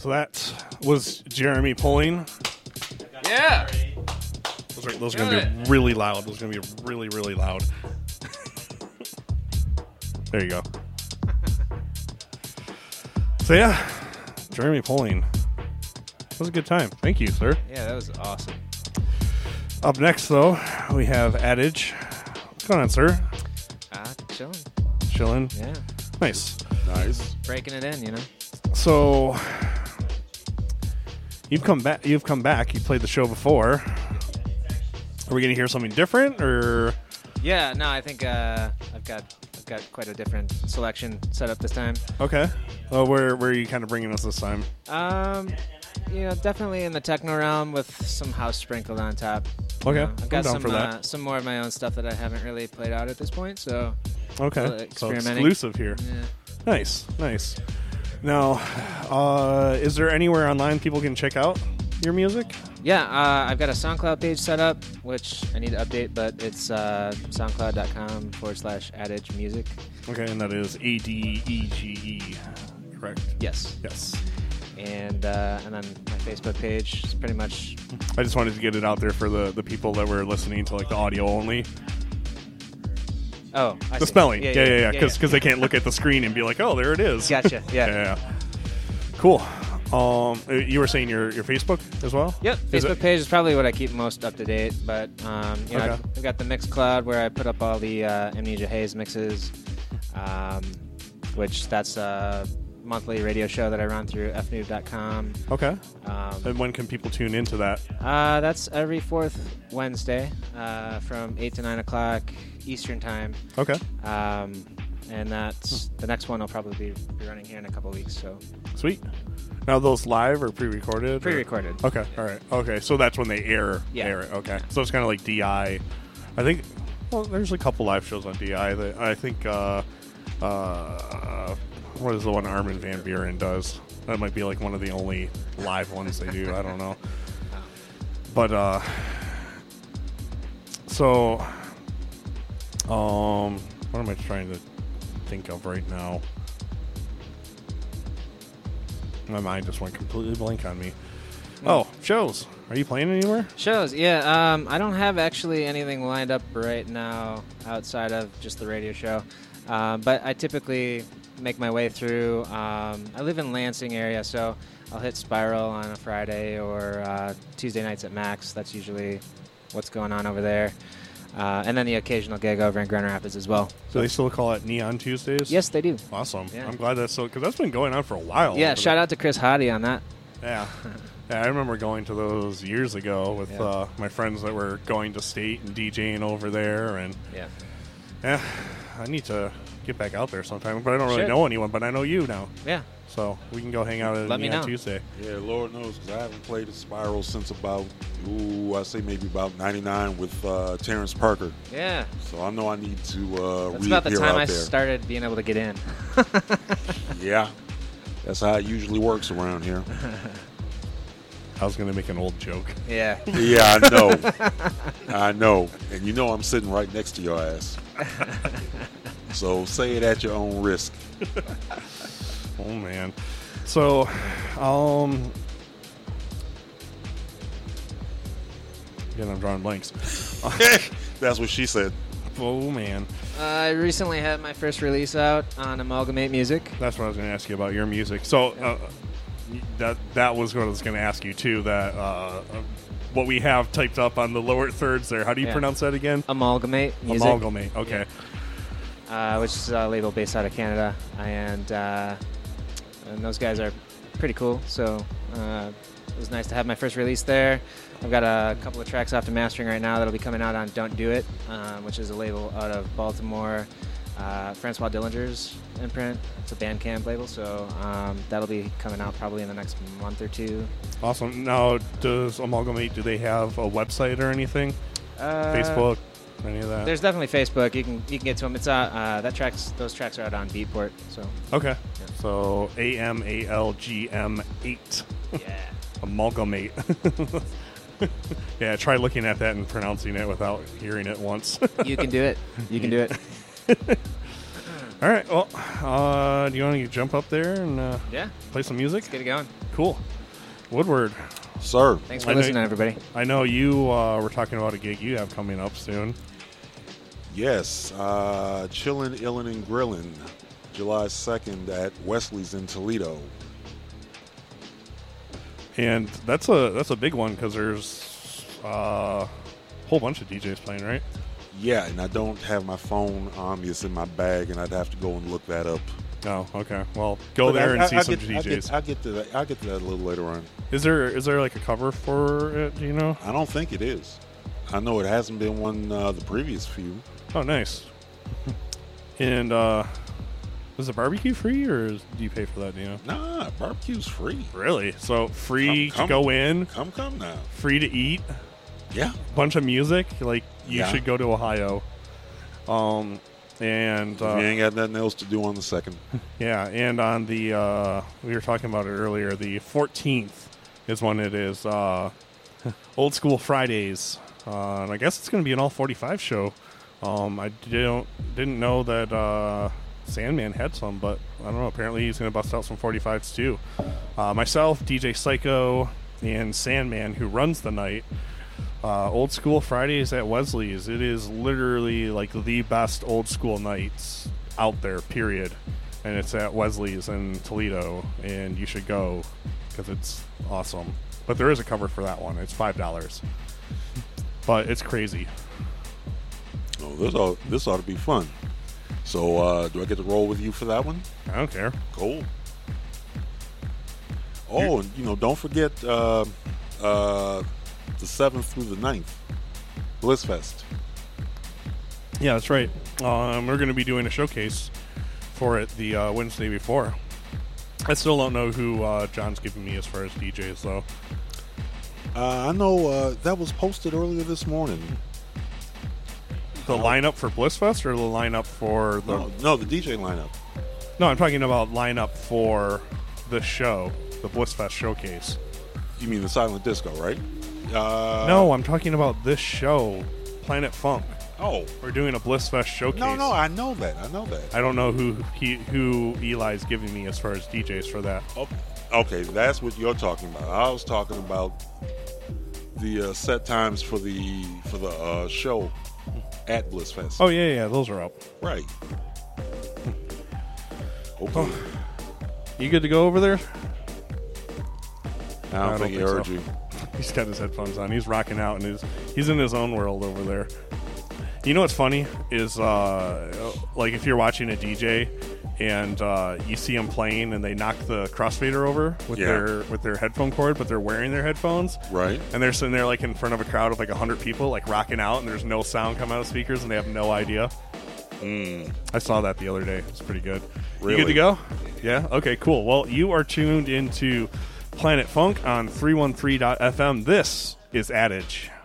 So that was Jeremy pulling. Yeah. Those are going to be really loud. Those are going to be really, really loud. There you go. So yeah, Jeremy pulling. That was a good time. Thank you, sir. Yeah, that was awesome. Up next, though, we have Adage. What's going on, sir? Chilling. Chilling. Yeah. Nice. Nice. Breaking it in, you know. So you've come back. You played the show before. Are we going to hear something different, or? Yeah. No, I think I've got quite a different selection set up this time. Okay. Where are you kind of bringing us this time? Definitely in the techno realm with some house sprinkled on top. Okay. I've got I'm down for that. some more of my own stuff that I haven't really played out at this point. So okay. So experimenting. exclusive here. Yeah. Nice. Now, is there anywhere online people can check out your music? Yeah, I've got a SoundCloud page set up, which I need to update, but it's soundcloud.com/Adage Music. Okay, and that is ADEGE, correct? Yes. And then my Facebook page is pretty much... I just wanted to get it out there for the people that were listening to like the audio only. Oh, I the see. spelling. Yeah. Yeah. Because they can't look at the screen and be like, oh, there it is. Gotcha. Yeah. Yeah. Cool. You were saying your Facebook as well? Yep. Facebook page is probably what I keep most up to date, but Okay. I've got the Mixcloud where I put up all the Amnesia Haze mixes, which that's a monthly radio show that I run through fnoob.com. Okay. And when can people tune into that? That's every fourth Wednesday from 8 to 9 o'clock Eastern time. Okay. And that's the next one. I'll probably be running here in a couple weeks. So Sweet. Now those live or pre-recorded? Pre-recorded. Okay. All right. Okay. So that's when they air it. Okay. So it's kind of like DI. I think. Well, there's a couple live shows on DI that I think. What is the one Armin van Buuren does? That might be like one of the only live ones they do. I don't know. But so what am I trying to think of right now? My mind just went completely blank on me. Oh, shows. Are you playing anywhere? Shows, yeah. I don't have actually anything lined up right now outside of just the radio show. But I typically make my way through. I live in Lansing area, so I'll hit Spiral on a Friday or Tuesday nights at Max. That's usually what's going on over there. And then the occasional gig over in Grand Rapids as well. So they still call it Neon Tuesdays? Yes, they do. Awesome. Yeah. I'm glad that's so, because that's been going on for a while. Yeah, shout out to Chris Hottie on that. Yeah. Yeah, I remember going to those years ago with my friends that were going to state and DJing over there. And yeah, I need to get back out there sometime, but I don't really know anyone, but I know you now. Yeah. So we can go hang out at Neon Tuesday. Yeah, Lord knows, because I haven't played a Spiral since about, I say maybe about 99 with Terrence Parker. Yeah. So I know I need to That's about the time I started being able to get in. Yeah. That's how it usually works around here. I was going to make an old joke. Yeah. Yeah, I know. I know. And you know I'm sitting right next to your ass. So say it at your own risk. Oh, man. So, again, I'm drawing blanks. That's what she said. Oh, man. I recently had my first release out on Amalgamate Music. That's what I was going to ask you about, your music. So, that was what I was going to ask you, too, that what we have typed up on the lower thirds there. How do you pronounce that again? Amalgamate Music. Amalgamate, okay. Yeah. Which is a label based out of Canada. And those guys are pretty cool. So it was nice to have my first release there. I've got a couple of tracks off to mastering right now that'll be coming out on Don't Do It, which is a label out of Baltimore. Francois Dillinger's imprint. It's a Bandcamp label, so that'll be coming out probably in the next month or two. Awesome. Now, does Amalgamate, do they have a website or anything? Facebook, any of that? There's definitely Facebook. You can get to them. It's those tracks are out on Beatport. So okay. Yeah. So AMALGM8. Yeah. Amalgamate. Yeah, try looking at that and pronouncing it without hearing it once. You can do it. You can do it. All right. Well, do you want to jump up there and play some music? Let's get it going. Cool. Woodward. Sir. Thanks for listening, everybody. I know you were talking about a gig you have coming up soon. Yes. Chillin', Illin', and Grillin', July 2nd at Wesley's in Toledo. And that's a big one because there's a whole bunch of DJs playing, right? Yeah, and I don't have my phone on me. It's in my bag, and I'd have to go and look that up. Oh, okay. Well, go there and see some DJs. I'll get to that a little later on. Is there like a cover for it? Do you know? I don't think it is. I know it hasn't been one the previous few. Oh, nice. And is the barbecue free, or do you pay for that? Do you know? Nah, barbecue's free. Really? So free to go in? Come now. Free to eat? Yeah. Bunch of music? Like, you should go to Ohio. And if you ain't got nothing else to do on the 2nd. Yeah, and on the we were talking about it earlier, the 14th is when it is Old School Fridays. And I guess it's going to be an all 45 show. I didn't know that Sandman had some, but I don't know. Apparently he's going to bust out some 45s too. Myself, DJ Psycho, and Sandman, who runs the night. Old School Fridays at Wesley's. It is literally like the best old school nights out there, period. And it's at Wesley's in Toledo, and you should go because it's awesome. But there is a cover for that one. It's $5. But it's crazy. Oh, this ought to be fun. So, do I get to roll with you for that one? I don't care. Cool. Oh, and don't forget the 7th through the 9th, Blissfest. Yeah, that's right. We're going to be doing a showcase for it the Wednesday before. I still don't know who John's giving me as far as DJs, though. I know that was posted earlier this morning. The lineup for Blissfest or the lineup for the... No, the DJ lineup. No, I'm talking about lineup for the show, the Blissfest showcase. You mean the Silent Disco, right? No, I'm talking about this show, Planet Funk. Oh. We're doing a Blissfest showcase. No, I know that. I don't know who Eli's giving me as far as DJs for that. Okay, that's what you're talking about. I was talking about the set times for the show at Blissfest. Oh, yeah, those are up. Right. Okay. Oh. You good to go over there? I don't think he heard you. He's got his headphones on. He's rocking out, and he's in his own world over there. You know what's funny is, like, if you're watching a DJ and you see them playing and they knock the crossfader over with their headphone cord, but they're wearing their headphones, right? And they're sitting there like in front of a crowd of like 100 people, like rocking out, and there's no sound coming out of speakers, and they have no idea. I saw that the other day. It's pretty good. Really? You good to go? Yeah. Okay. Cool. Well, you are tuned into Planet Funk on 313.fm. This is Adage.